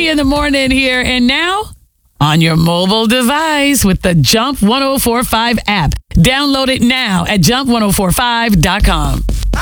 in the morning here. And now on your mobile device with the Jump 1045 app. Download it now at jump1045.com.